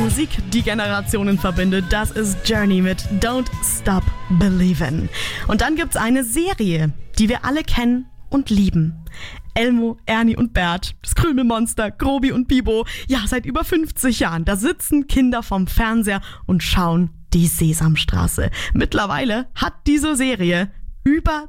Musik, die Generationen verbindet. Das ist Journey mit Don't Stop Believin'. Und dann gibt's eine Serie, die wir alle kennen und lieben. Elmo, Ernie und Bert, das Krümelmonster, Grobi und Bibo. Ja, seit über 50 Jahren, da sitzen Kinder vorm Fernseher und schauen die Sesamstraße. Mittlerweile hat diese Serie über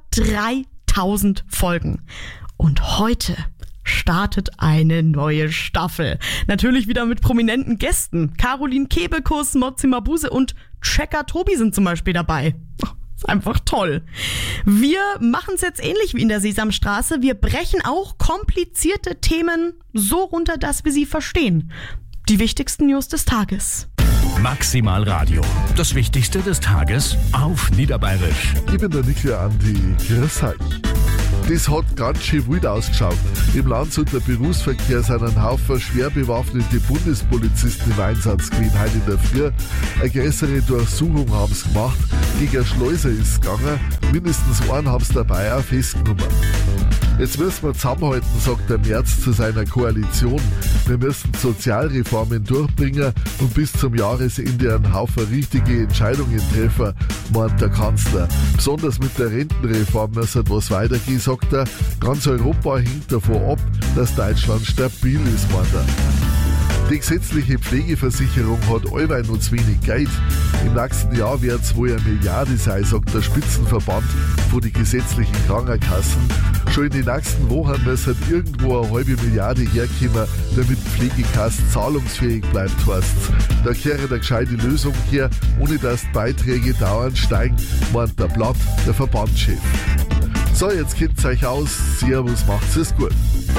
3000 Folgen. Und heute startet eine neue Staffel. Natürlich wieder mit prominenten Gästen. Caroline Kebekus, Motzi Mabuse und Checker Tobi sind zum Beispiel dabei. Ist einfach toll. Wir machen es jetzt ähnlich wie in der Sesamstraße. Wir brechen auch komplizierte Themen so runter, dass wir sie verstehen. Die wichtigsten News des Tages. Maximal Radio. Das Wichtigste des Tages auf Niederbayerisch. Ich bin der Niklas Andi. Grüß euch. Das hat ganz schön wild ausgeschaut. Im Landshuter Berufsverkehr sind ein Haufen schwer bewaffnete Bundespolizisten im Einsatz gewesen heute in der Früh. Eine größere Durchsuchung haben sie gemacht. Gegen einen Schleuser ist es gegangen. Mindestens einen haben sie dabei auch festgenommen. Jetzt müssen wir zusammenhalten, sagt der Merz zu seiner Koalition. Wir müssen Sozialreformen durchbringen und bis zum Jahresende einen Haufen richtige Entscheidungen treffen, meint der Kanzler. Besonders mit der Rentenreform muss etwas weitergehen, sagt er. Ganz Europa hängt davon ab, dass Deutschland stabil ist, meint er. Die gesetzliche Pflegeversicherung hat allweil noch zu wenig Geld. Im nächsten Jahr wird es wohl 1 Milliarde sein, sagt der Spitzenverband von den gesetzlichen Krankenkassen. Schon in den nächsten Wochen muss halt irgendwo 0,5 Milliarde herkommen, damit die Pflegekasse zahlungsfähig bleibt, heißt's. Da kehrt eine gescheite Lösung her, ohne dass die Beiträge dauernd steigen, meint der Blatt, der Verbandschef. So, jetzt kennt's euch aus. Servus, macht's es gut.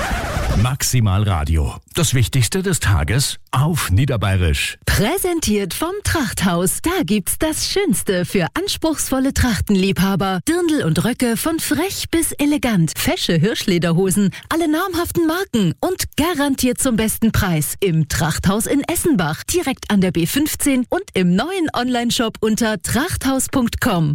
Maximal Radio. Das Wichtigste des Tages auf Niederbayerisch. Präsentiert vom Trachthaus. Da gibt's das Schönste für anspruchsvolle Trachtenliebhaber. Dirndl und Röcke von frech bis elegant. Fesche Hirschlederhosen, alle namhaften Marken und garantiert zum besten Preis. Im Trachthaus in Essenbach, direkt an der B15 und im neuen Onlineshop unter trachthaus.com.